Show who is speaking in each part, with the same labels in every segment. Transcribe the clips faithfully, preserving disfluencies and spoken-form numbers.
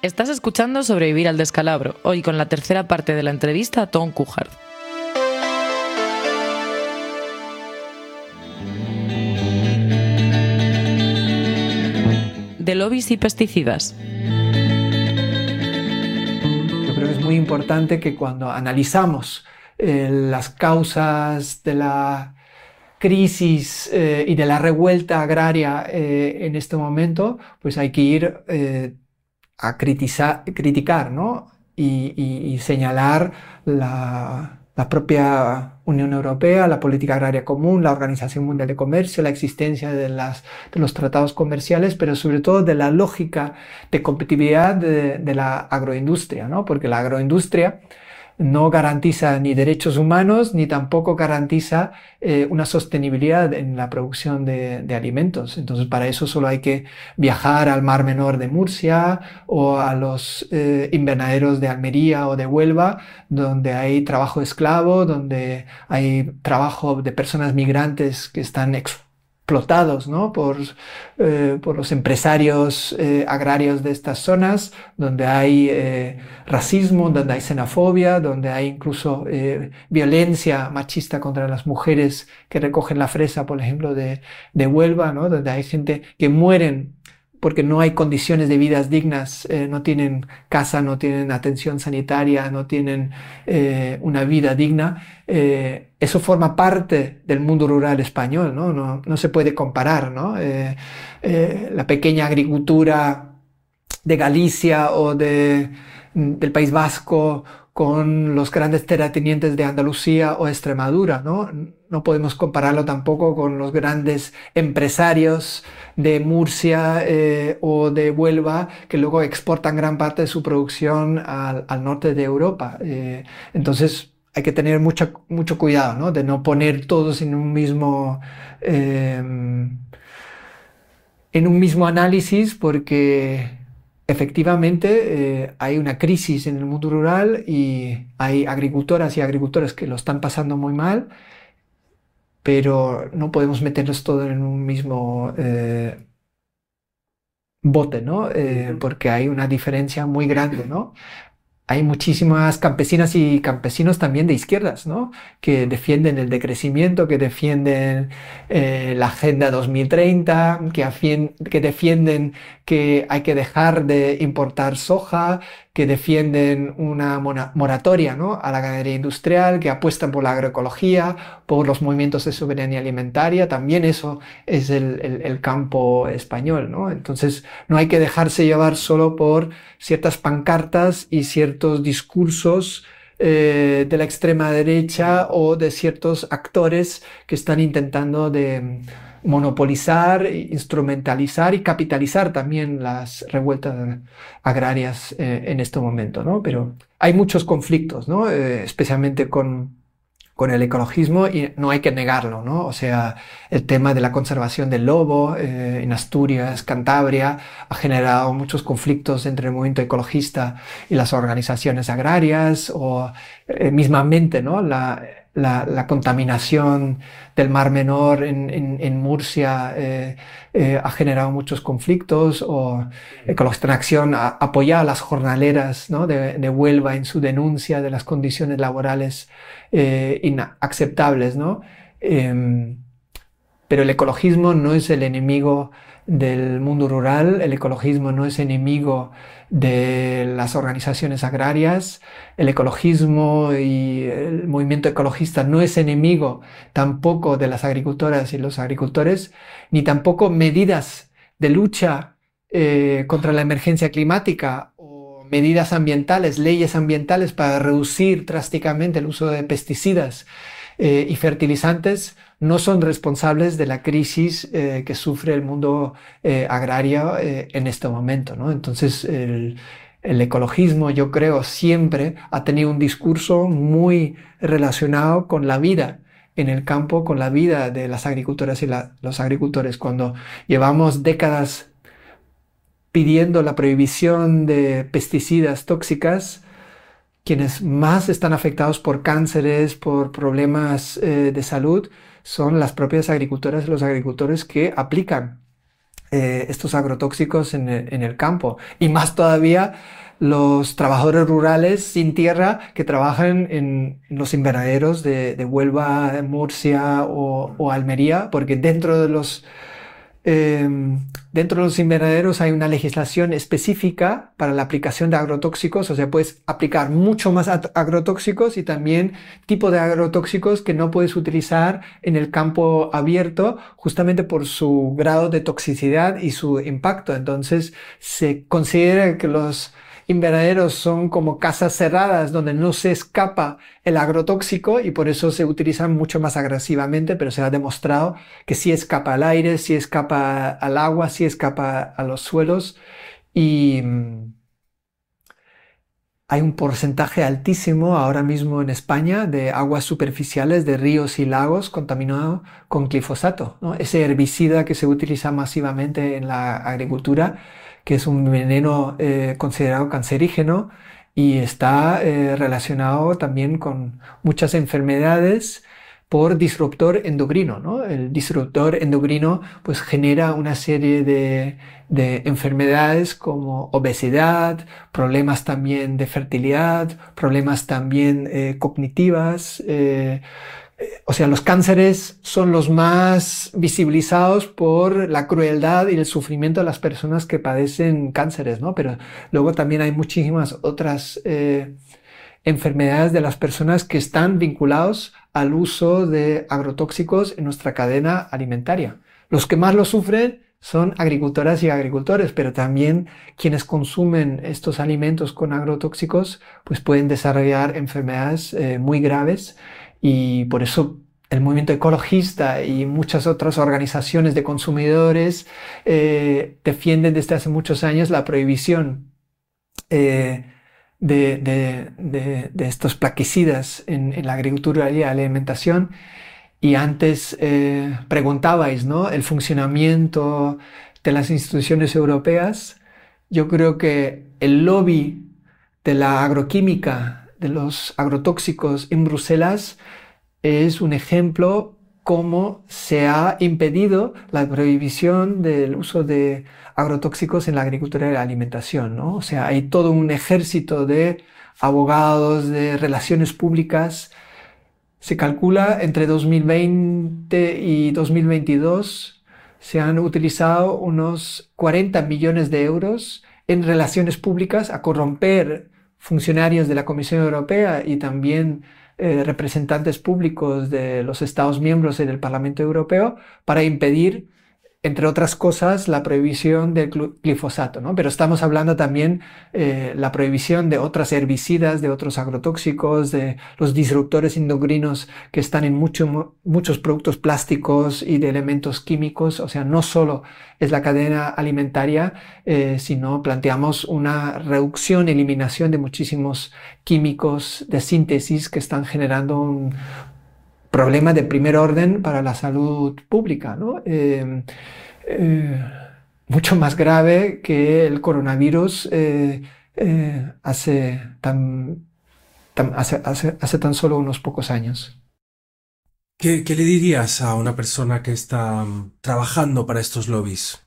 Speaker 1: Estás escuchando Sobrevivir al descalabro, hoy con la tercera parte de la entrevista a Tom Couchard. De lobbies y pesticidas.
Speaker 2: Yo creo que es muy importante que cuando analizamos eh, las causas de la crisis eh, y de la revuelta agraria eh, en este momento, pues hay que ir eh, a criticar, criticar ¿no? y, y, y señalar la, la propia Unión Europea, la política agraria común, la Organización Mundial de Comercio, la existencia de, las, de los tratados comerciales, pero sobre todo de la lógica de competitividad de, de la agroindustria, ¿no? Porque la agroindustria no garantiza ni derechos humanos ni tampoco garantiza eh, una sostenibilidad en la producción de, de alimentos. Entonces, para eso solo hay que viajar al Mar Menor de Murcia o a los eh, invernaderos de Almería o de Huelva, donde hay trabajo esclavo, donde hay trabajo de personas migrantes que están explotados, ¿no? por, eh, por los empresarios eh, agrarios de estas zonas, donde hay eh, racismo, donde hay xenofobia, donde hay incluso eh, violencia machista contra las mujeres que recogen la fresa, por ejemplo, de, de Huelva, ¿no? Donde hay gente que mueren porque no hay condiciones de vidas dignas, eh, no tienen casa, no tienen atención sanitaria, no tienen eh, una vida digna. Eh, eso forma parte del mundo rural español, ¿no? No, no se puede comparar, ¿no? Eh, eh, la pequeña agricultura de Galicia o de, del País Vasco con los grandes terratenientes de Andalucía o Extremadura, ¿no? No podemos compararlo tampoco con los grandes empresarios de Murcia eh, o de Huelva que luego exportan gran parte de su producción al, al norte de Europa. Eh, entonces hay que tener mucha, mucho cuidado, ¿no? De no poner todos en un mismo, eh, en un mismo análisis, porque efectivamente eh, hay una crisis en el mundo rural y hay agricultoras y agricultores que lo están pasando muy mal, pero no podemos meterlos todos en un mismo eh, bote, ¿no? Eh, porque hay una diferencia muy grande, ¿no? Hay muchísimas campesinas y campesinos también de izquierdas, ¿no? Que defienden el decrecimiento, que defienden eh, la Agenda dos mil treinta, que, afien, que defienden que hay que dejar de importar soja, que defienden una moratoria, ¿no? A la ganadería industrial, que apuestan por la agroecología, por los movimientos de soberanía alimentaria. También eso es el, el, el campo español, ¿no? Entonces no hay que dejarse llevar solo por ciertas pancartas y ciertos discursos eh, de la extrema derecha o de ciertos actores que están intentando de monopolizar, instrumentalizar y capitalizar también las revueltas agrarias eh, en este momento, ¿no? Pero hay muchos conflictos, ¿no? Eh, especialmente con, con el ecologismo, y no hay que negarlo, ¿no? O sea, el tema de la conservación del lobo eh, en Asturias, Cantabria, ha generado muchos conflictos entre el movimiento ecologista y las organizaciones agrarias, o eh, mismamente, ¿no? La, La, la contaminación del Mar Menor en, en, en Murcia eh, eh, ha generado muchos conflictos, o Ecologista en Acción a, apoya a las jornaleras, ¿no? de, de Huelva en su denuncia de las condiciones laborales eh, inaceptables, ¿no? Eh, pero el ecologismo no es el enemigo del mundo rural, el ecologismo no es enemigo de las organizaciones agrarias, el ecologismo y el movimiento ecologista no es enemigo tampoco de las agricultoras y los agricultores, ni tampoco medidas de lucha eh, contra la emergencia climática o medidas ambientales, leyes ambientales para reducir drásticamente el uso de pesticidas eh, y fertilizantes no son responsables de la crisis eh, que sufre el mundo eh, agrario eh, en este momento, ¿no? Entonces, el, el ecologismo, yo creo, siempre ha tenido un discurso muy relacionado con la vida en el campo, con la vida de las agricultoras y la, los agricultores. Cuando llevamos décadas pidiendo la prohibición de pesticidas tóxicas, quienes más están afectados por cánceres, por problemas eh, de salud, son las propias agricultoras y los agricultores que aplican eh, estos agrotóxicos en el, en el campo. Y más todavía los trabajadores rurales sin tierra que trabajan en, en los invernaderos de, de Huelva, Murcia o, o Almería, porque dentro de los Eh, dentro de los invernaderos hay una legislación específica para la aplicación de agrotóxicos, o sea, puedes aplicar mucho más agrotóxicos y también tipo de agrotóxicos que no puedes utilizar en el campo abierto justamente por su grado de toxicidad y su impacto. Entonces, se considera que los invernaderos son como casas cerradas donde no se escapa el agrotóxico y por eso se utilizan mucho más agresivamente, pero se ha demostrado que sí escapa al aire, sí escapa al agua, sí escapa a los suelos y mmm, hay un porcentaje altísimo ahora mismo en España de aguas superficiales de ríos y lagos contaminados con glifosato, ¿no? Ese herbicida que se utiliza masivamente en la agricultura, que es un veneno eh, considerado cancerígeno y está eh, relacionado también con muchas enfermedades por disruptor endocrino, ¿no? El disruptor endocrino pues genera una serie de, de enfermedades como obesidad, problemas también de fertilidad, problemas también eh, cognitivas. Eh, eh, o sea, los cánceres son los más visibilizados por la crueldad y el sufrimiento de las personas que padecen cánceres, ¿no? Pero luego también hay muchísimas otras eh, enfermedades de las personas que están vinculados al uso de agrotóxicos en nuestra cadena alimentaria. Los que más lo sufren son agricultoras y agricultores, pero también quienes consumen estos alimentos con agrotóxicos pues pueden desarrollar enfermedades eh, muy graves y por eso el movimiento ecologista y muchas otras organizaciones de consumidores eh, defienden desde hace muchos años la prohibición eh, De, de, de, de estos plaguicidas en, en la agricultura y la alimentación. Y antes eh, preguntabais, ¿no?, el funcionamiento de las instituciones europeas. Yo creo que el lobby de la agroquímica, de los agrotóxicos en Bruselas, es un ejemplo cómo se ha impedido la prohibición del uso de agrotóxicos en la agricultura y la alimentación, ¿no? O sea, hay todo un ejército de abogados, de relaciones públicas. Se calcula entre dos mil veinte y dos mil veintidós se han utilizado unos cuarenta millones de euros en relaciones públicas a corromper funcionarios de la Comisión Europea y también eh, representantes públicos de los Estados miembros y del Parlamento Europeo para impedir, entre otras cosas, la prohibición del glifosato, ¿no? Pero estamos hablando también eh, la prohibición de otras herbicidas, de otros agrotóxicos, de los disruptores endocrinos que están en mucho, muchos productos plásticos y de elementos químicos. O sea, no solo es la cadena alimentaria, eh, sino planteamos una reducción, eliminación de muchísimos químicos de síntesis que están generando un problema de primer orden para la salud pública, ¿no? Eh, eh, mucho más grave que el coronavirus eh, eh, hace, tan, tan, hace, hace, hace tan solo unos pocos años.
Speaker 3: ¿Qué, qué le dirías a una persona que está um, trabajando para estos lobbies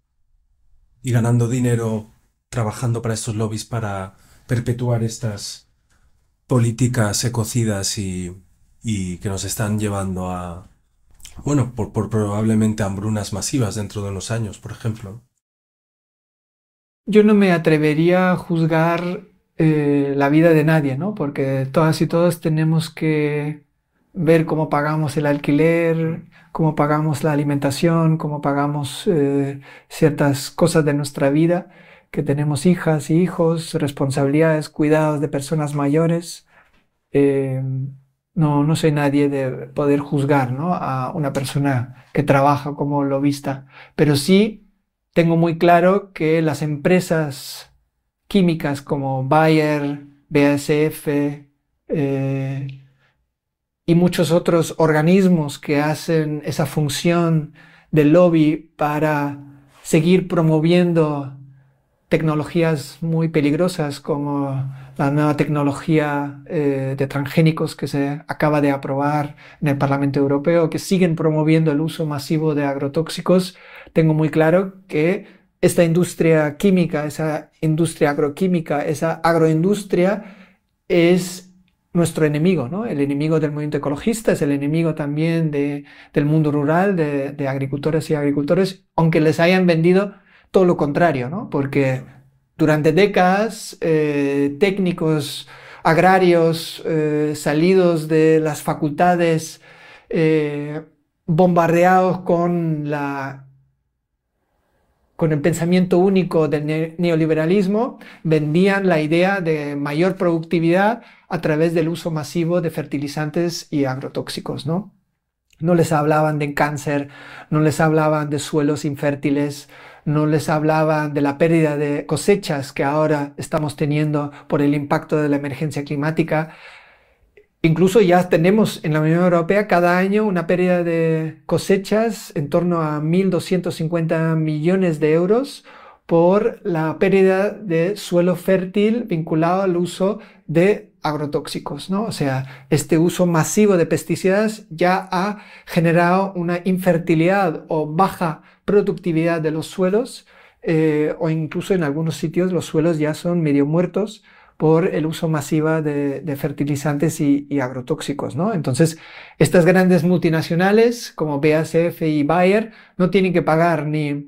Speaker 3: y ganando dinero trabajando para estos lobbies para perpetuar estas políticas ecocidas y y que nos están llevando a, bueno, por, por probablemente hambrunas masivas dentro de unos años, por ejemplo?
Speaker 2: Yo no me atrevería a juzgar eh, la vida de nadie, ¿no? Porque todas y todos tenemos que ver cómo pagamos el alquiler, cómo pagamos la alimentación, cómo pagamos eh, ciertas cosas de nuestra vida, que tenemos hijas y hijos, responsabilidades, cuidados de personas mayores. Eh, No, no soy nadie de poder juzgar, ¿no?, a una persona que trabaja como lobista, pero sí tengo muy claro que las empresas químicas como Bayer, B A S F eh, y muchos otros organismos que hacen esa función de lobby para seguir promoviendo tecnologías muy peligrosas como la nueva tecnología eh, de transgénicos que se acaba de aprobar en el Parlamento Europeo, que siguen promoviendo el uso masivo de agrotóxicos, tengo muy claro que esta industria química, esa industria agroquímica, esa agroindustria es nuestro enemigo, ¿no? El enemigo del movimiento ecologista, es el enemigo también de, del mundo rural, de, de agricultoras y agricultores, aunque les hayan vendido todo lo contrario, ¿no? Porque durante décadas eh, técnicos agrarios eh, salidos de las facultades, eh, bombardeados con la con el pensamiento único del ne neoliberalismo, vendían la idea de mayor productividad a través del uso masivo de fertilizantes y agrotóxicos, ¿no? No les hablaban de cáncer, no les hablaban de suelos infértiles, no les hablaban de la pérdida de cosechas que ahora estamos teniendo por el impacto de la emergencia climática. Incluso ya tenemos en la Unión Europea cada año una pérdida de cosechas en torno a mil doscientos cincuenta millones de euros por la pérdida de suelo fértil vinculado al uso de agrotóxicos, ¿no? O sea, este uso masivo de pesticidas ya ha generado una infertilidad o baja productividad de los suelos, eh, o incluso en algunos sitios los suelos ya son medio muertos por el uso masivo de, de fertilizantes y, y agrotóxicos, ¿no? Entonces, estas grandes multinacionales como B A S F y Bayer no tienen que pagar ni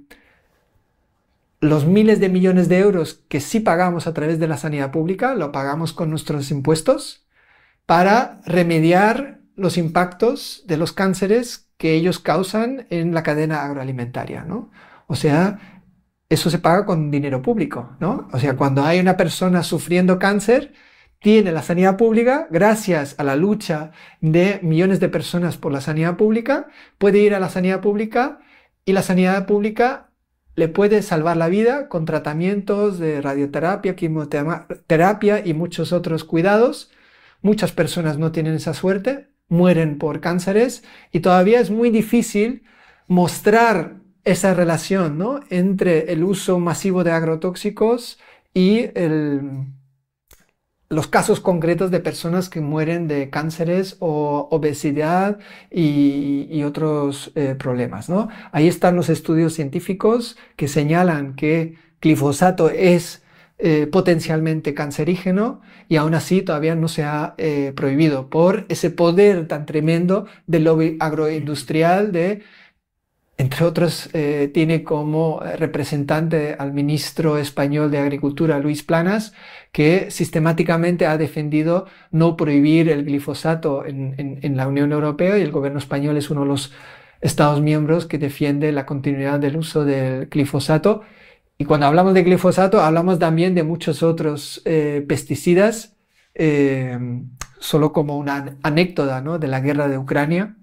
Speaker 2: los miles de millones de euros que sí pagamos a través de la sanidad pública, lo pagamos con nuestros impuestos, para remediar los impactos de los cánceres que ellos causan en la cadena agroalimentaria, ¿no? O sea, eso se paga con dinero público, ¿no? O sea, cuando hay una persona sufriendo cáncer, tiene la sanidad pública, gracias a la lucha de millones de personas por la sanidad pública, puede ir a la sanidad pública y la sanidad pública le puede salvar la vida con tratamientos de radioterapia, quimioterapia y muchos otros cuidados. Muchas personas no tienen esa suerte, mueren por cánceres y todavía es muy difícil mostrar esa relación, ¿no?, entre el uso masivo de agrotóxicos y el, los casos concretos de personas que mueren de cánceres o obesidad y, y otros eh, problemas, ¿no? Ahí están los estudios científicos que señalan que glifosato es eh, potencialmente cancerígeno y aún así todavía no se ha eh, prohibido por ese poder tan tremendo del lobby agroindustrial de... Entre otros, eh, tiene como representante al ministro español de Agricultura, Luis Planas, que sistemáticamente ha defendido no prohibir el glifosato en, en, en la Unión Europea, y el gobierno español es uno de los Estados miembros que defiende la continuidad del uso del glifosato. Y cuando hablamos de glifosato, hablamos también de muchos otros eh, pesticidas, eh, solo como una anécdota, ¿no?, de la guerra de Ucrania.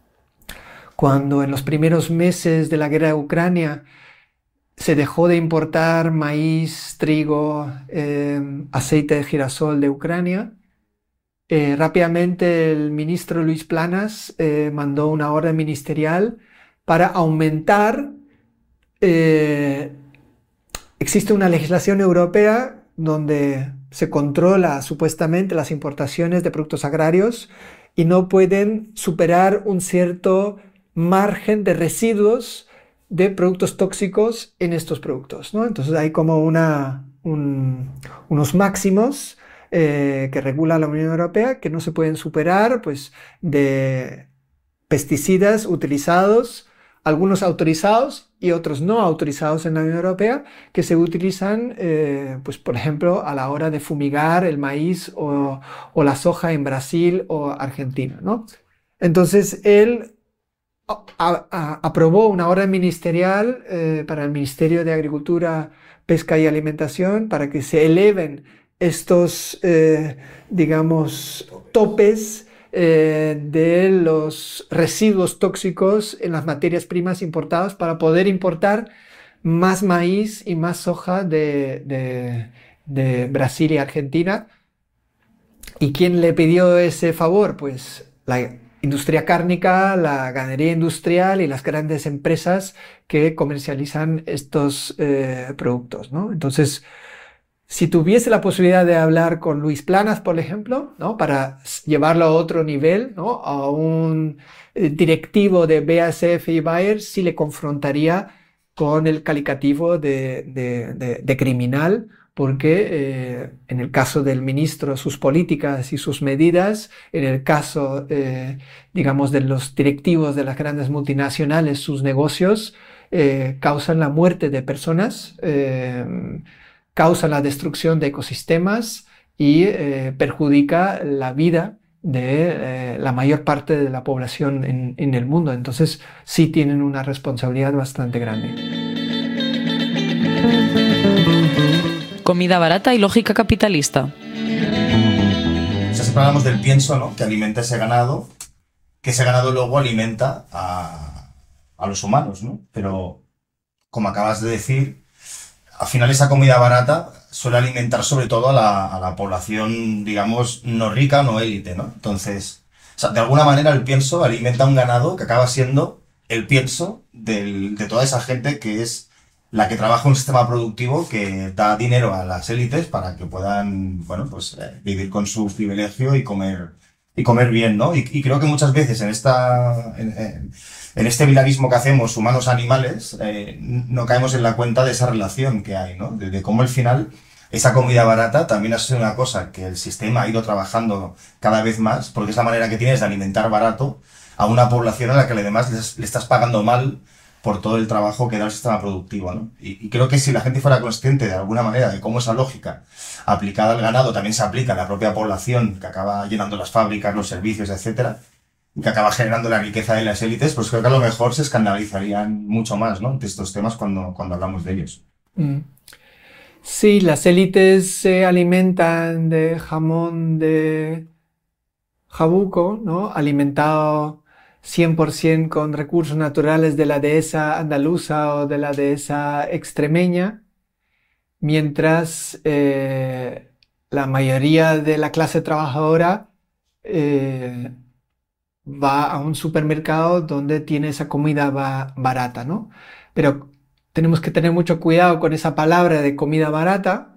Speaker 2: Cuando en los primeros meses de la guerra de Ucrania se dejó de importar maíz, trigo, eh, aceite de girasol de Ucrania, eh, rápidamente el ministro Luis Planas eh, mandó una orden ministerial para aumentar. Eh, existe una legislación europea donde se controla supuestamente las importaciones de productos agrarios y no pueden superar un cierto margen de residuos de productos tóxicos en estos productos, ¿no? Entonces hay como una, un, unos máximos eh, que regula la Unión Europea que no se pueden superar, pues, de pesticidas utilizados, algunos autorizados y otros no autorizados en la Unión Europea, que se utilizan, eh, pues, por ejemplo, a la hora de fumigar el maíz o, o la soja en Brasil o Argentina, ¿no? Entonces él A, a, aprobó una orden ministerial eh, para el Ministerio de Agricultura, Pesca y Alimentación para que se eleven estos, eh, digamos, topes eh, de los residuos tóxicos en las materias primas importadas para poder importar más maíz y más soja de, de, de Brasil y Argentina. ¿Y quién le pidió ese favor? Pues la industria cárnica, la ganadería industrial y las grandes empresas que comercializan estos eh, productos, ¿no? Entonces, si tuviese la posibilidad de hablar con Luis Planas, por ejemplo, ¿no?, para llevarlo a otro nivel, ¿no?, a un directivo de B A S F y Bayer, sí le confrontaría con el calificativo de, de, de, de criminal, porque eh, en el caso del ministro sus políticas y sus medidas, en el caso, eh, digamos, de los directivos de las grandes multinacionales, sus negocios, eh, causan la muerte de personas, eh, causan la destrucción de ecosistemas y eh, perjudica la vida de eh, la mayor parte de la población en, en el mundo. Entonces sí tienen una responsabilidad bastante grande.
Speaker 1: Comida barata y lógica capitalista.
Speaker 4: O sea, siempre hablamos del pienso, ¿no?, que alimenta ese ganado, que ese ganado luego alimenta a, a los humanos, ¿no? Pero, como acabas de decir, al final esa comida barata suele alimentar sobre todo a la, a la población, digamos, no rica, no élite, ¿no? Entonces, o sea, de alguna manera el pienso alimenta un ganado que acaba siendo el pienso del, de toda esa gente que es la que trabaja en un sistema productivo que da dinero a las élites para que puedan, bueno, pues eh, vivir con su privilegio y comer, y comer bien, ¿no? Y, y creo que muchas veces en esta... En, en, En este bilarismo que hacemos humanos-animales, eh, no caemos en la cuenta de esa relación que hay, ¿no? De, de cómo al final esa comida barata también ha sido una cosa que el sistema ha ido trabajando cada vez más, porque es la manera que tienes de alimentar barato a una población a la que además le, le estás pagando mal por todo el trabajo que da el sistema productivo, ¿no? Y, y creo que si la gente fuera consciente de alguna manera de cómo esa lógica aplicada al ganado también se aplica a la propia población que acaba llenando las fábricas, los servicios, etcétera, que acaba generando la riqueza de las élites, pues creo que a lo mejor se escandalizarían mucho más, ¿no?, de estos temas cuando, cuando hablamos de ellos.
Speaker 2: Mm. Sí, las élites se alimentan de jamón de jabuco, ¿no?, alimentado cien por ciento con recursos naturales de la dehesa andaluza o de la dehesa extremeña, mientras eh, la mayoría de la clase trabajadora eh, va a un supermercado donde tiene esa comida ba barata, ¿no? Pero tenemos que tener mucho cuidado con esa palabra de comida barata,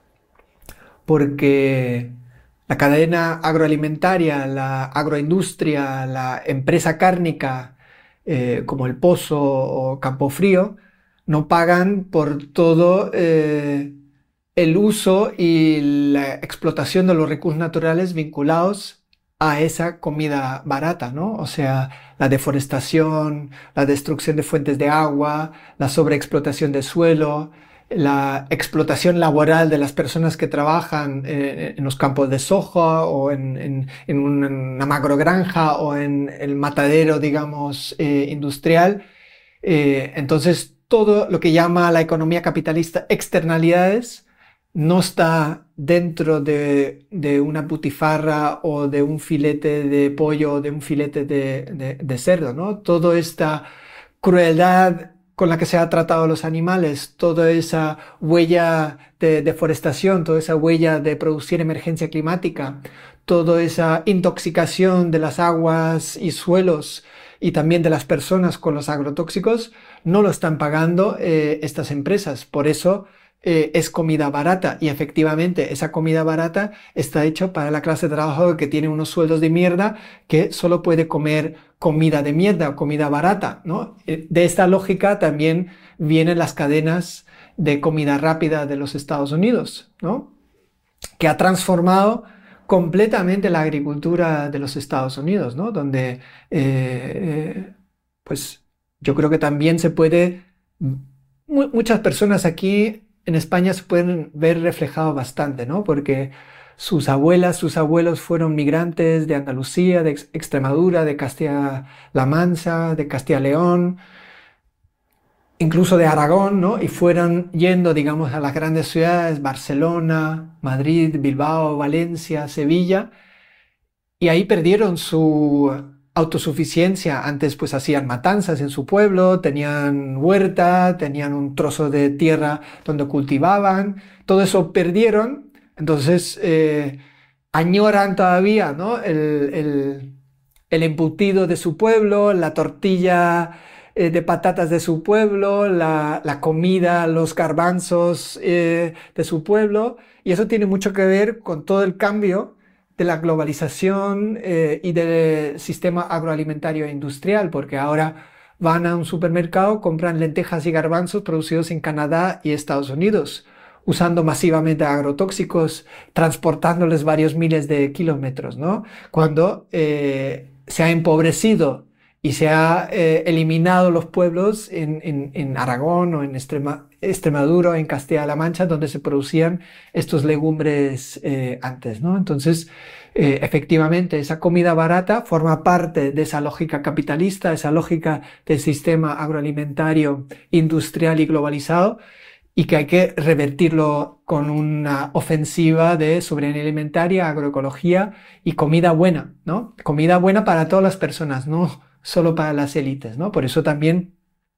Speaker 2: porque la cadena agroalimentaria, la agroindustria, la empresa cárnica, eh, como el Pozo o Campofrío, no pagan por todo eh, el uso y la explotación de los recursos naturales vinculados a esa comida barata, ¿no? O sea, la deforestación, la destrucción de fuentes de agua, la sobreexplotación del suelo, la explotación laboral de las personas que trabajan eh, en los campos de soja o en, en, en una macrogranja o en el matadero, digamos, eh, industrial. Eh, entonces, todo lo que llama la economía capitalista externalidades no está dentro de, de una butifarra o de un filete de pollo o de un filete de, de, de cerdo, ¿no? Toda esta crueldad con la que se ha tratado a los animales, toda esa huella de deforestación, toda esa huella de producir emergencia climática, toda esa intoxicación de las aguas y suelos y también de las personas con los agrotóxicos, no lo están pagando eh, estas empresas. Por eso Eh, es comida barata, y efectivamente esa comida barata está hecha para la clase de trabajador que tiene unos sueldos de mierda, que solo puede comer comida de mierda o comida barata, ¿no? De esta lógica también vienen las cadenas de comida rápida de los Estados Unidos, ¿no?, que ha transformado completamente la agricultura de los Estados Unidos, ¿no?, donde eh, pues yo creo que también se puede, muchas personas aquí en España se pueden ver reflejado bastante, ¿no?, porque sus abuelas, sus abuelos fueron migrantes de Andalucía, de Extremadura, de Castilla-La Mancha, de Castilla-León, incluso de Aragón, ¿no?, y fueron yendo, digamos, a las grandes ciudades, Barcelona, Madrid, Bilbao, Valencia, Sevilla, y ahí perdieron su autosuficiencia. Antes pues hacían matanzas en su pueblo, tenían huerta, tenían un trozo de tierra donde cultivaban, todo eso perdieron. Entonces eh, añoran todavía, ¿no?, el, el, el embutido de su pueblo, la tortilla eh, de patatas de su pueblo, la, la comida, los garbanzos eh, de su pueblo, y eso tiene mucho que ver con todo el cambio de la globalización eh, y del sistema agroalimentario e industrial, porque ahora van a un supermercado, compran lentejas y garbanzos producidos en Canadá y Estados Unidos, usando masivamente agrotóxicos, transportándoles varios miles de kilómetros, ¿no? Cuando eh, se ha empobrecido y se ha eh, eliminado los pueblos en, en, en Aragón o en Extrema, Extremadura o en Castilla-La Mancha, donde se producían estos legumbres eh, antes, ¿no? Entonces, eh, efectivamente, esa comida barata forma parte de esa lógica capitalista, esa lógica del sistema agroalimentario industrial y globalizado, y que hay que revertirlo con una ofensiva de soberanía alimentaria, agroecología y comida buena, ¿no? Comida buena para todas las personas, no solo para las élites, ¿no? Por eso también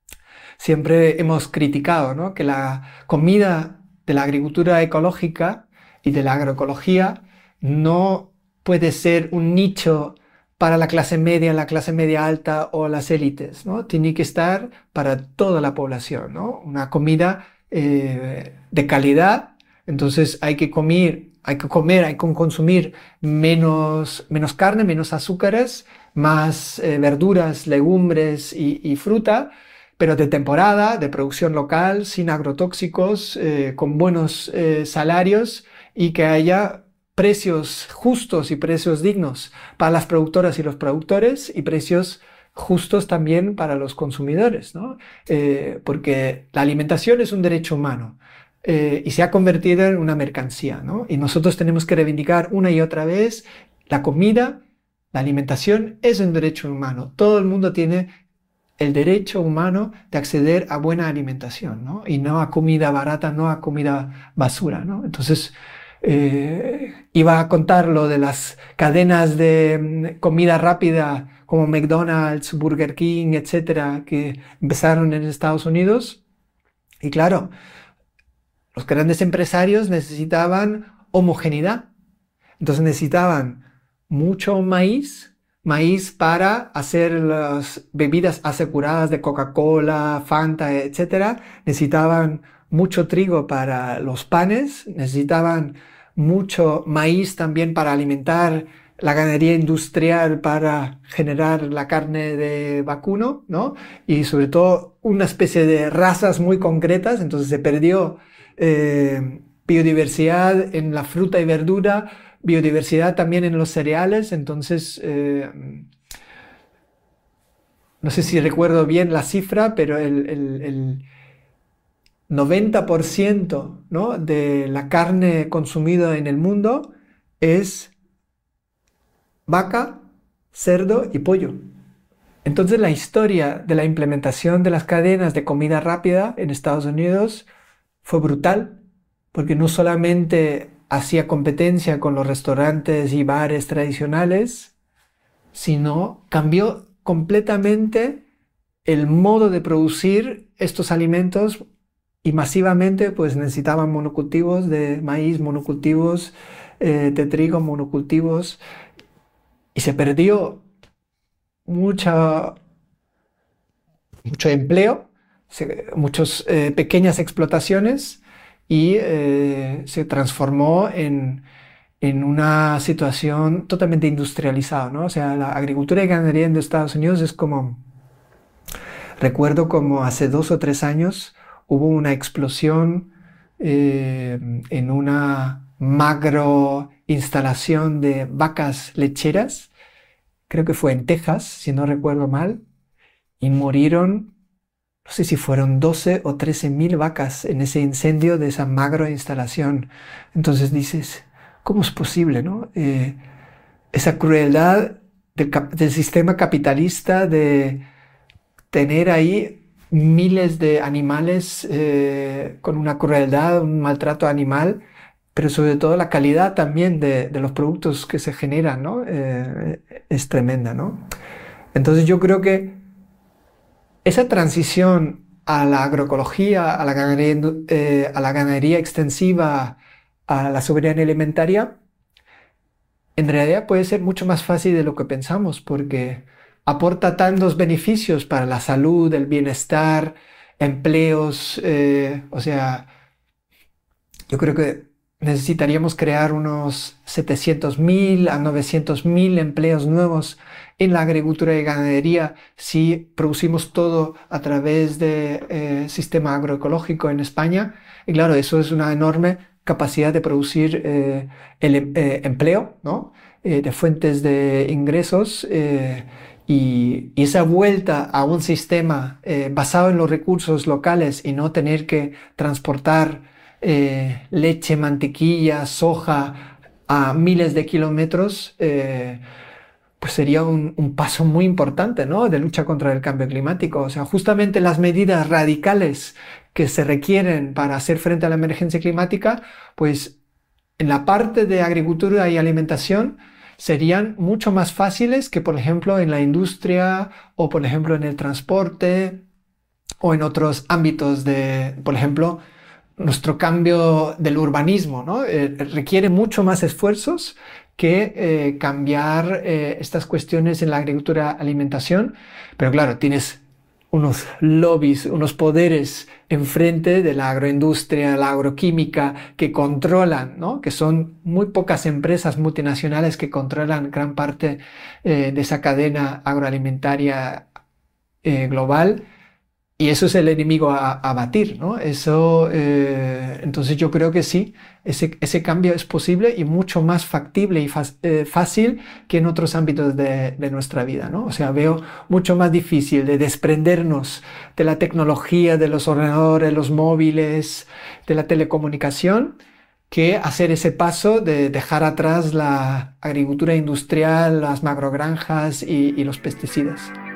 Speaker 2: siempre hemos criticado, ¿no?, que la comida de la agricultura ecológica y de la agroecología no puede ser un nicho para la clase media, la clase media alta o las élites, ¿no? Tiene que estar para toda la población, ¿no? Una comida eh, de calidad. Entonces hay que comer, hay que comer, hay que consumir menos, menos carne, menos azúcares, más eh, verduras, legumbres y, y fruta, pero de temporada, de producción local, sin agrotóxicos, eh, con buenos eh, salarios, y que haya precios justos y precios dignos para las productoras y los productores, y precios justos también para los consumidores, ¿no? Eh, porque la alimentación es un derecho humano. Eh, y se ha convertido en una mercancía, ¿no? Y nosotros tenemos que reivindicar una y otra vez la comida, la alimentación es un derecho humano. Todo el mundo tiene el derecho humano de acceder a buena alimentación, ¿no? Y no a comida barata, no a comida basura, ¿no? Entonces, eh, iba a contar lo de las cadenas de comida rápida como McDonald's, Burger King, etcétera, que empezaron en Estados Unidos. Y claro, los grandes empresarios necesitaban homogeneidad. Entonces necesitaban mucho maíz, maíz para hacer las bebidas aseguradas de Coca-Cola, Fanta, etcétera. Necesitaban mucho trigo para los panes, necesitaban mucho maíz también para alimentar la ganadería industrial, para generar la carne de vacuno, ¿no? Y sobre todo una especie de razas muy concretas. Entonces se perdió eh, biodiversidad en la fruta y verdura, biodiversidad también en los cereales. Entonces, eh, no sé si recuerdo bien la cifra, pero el, el, el noventa por ciento, ¿no?, de la carne consumida en el mundo es vaca, cerdo y pollo. Entonces la historia de la implementación de las cadenas de comida rápida en Estados Unidos fue brutal, porque no solamente hacía competencia con los restaurantes y bares tradicionales, sino cambió completamente el modo de producir estos alimentos, y masivamente pues necesitaban monocultivos de maíz, monocultivos eh, de trigo, monocultivos, y se perdió mucha, mucho empleo, muchas eh, pequeñas explotaciones, y eh, se transformó en, en una situación totalmente industrializada, ¿no? O sea, la agricultura y ganadería en Estados Unidos es como, recuerdo como hace dos o tres años hubo una explosión eh, en una macro instalación de vacas lecheras, creo que fue en Texas, si no recuerdo mal, y murieron, no sé si fueron doce o trece mil vacas en ese incendio de esa macro instalación. Entonces dices, ¿cómo es posible, no? Eh, esa crueldad del, del sistema capitalista de tener ahí miles de animales eh, con una crueldad, un maltrato animal, pero sobre todo la calidad también de, de los productos que se generan, ¿no? Eh, es tremenda, ¿no? Entonces yo creo que esa transición a la agroecología, a la ganadería, eh, a la ganadería extensiva, a la soberanía alimentaria, en realidad puede ser mucho más fácil de lo que pensamos, porque aporta tantos beneficios para la salud, el bienestar, empleos, eh, o sea, yo creo que necesitaríamos crear unos setecientos mil a novecientos mil empleos nuevos en la agricultura y ganadería si producimos todo a través del de, eh, sistema agroecológico en España. Y claro, eso es una enorme capacidad de producir eh, el eh, empleo, ¿no? eh, de fuentes de ingresos eh, y, y esa vuelta a un sistema eh, basado en los recursos locales y no tener que transportar eh, leche, mantequilla, soja a miles de kilómetros, eh, pues sería un, un paso muy importante, ¿no? De lucha contra el cambio climático. O sea, justamente las medidas radicales que se requieren para hacer frente a la emergencia climática, pues en la parte de agricultura y alimentación serían mucho más fáciles que, por ejemplo, en la industria o, por ejemplo, en el transporte o en otros ámbitos de, por ejemplo, nuestro cambio del urbanismo, ¿no? Eh, requiere mucho más esfuerzos que eh, cambiar eh, estas cuestiones en la agricultura alimentación, pero claro, tienes unos lobbies, unos poderes enfrente de la agroindustria, la agroquímica, que controlan, ¿no? Que son muy pocas empresas multinacionales que controlan gran parte eh, de esa cadena agroalimentaria eh, global. Y eso es el enemigo a, a batir, ¿no? Eso, eh, entonces yo creo que sí, ese, ese cambio es posible y mucho más factible y fa eh, fácil que en otros ámbitos de, de nuestra vida, ¿no? O sea, veo mucho más difícil de desprendernos de la tecnología, de los ordenadores, los móviles, de la telecomunicación, que hacer ese paso de dejar atrás la agricultura industrial, las macrogranjas y, y los pesticidas.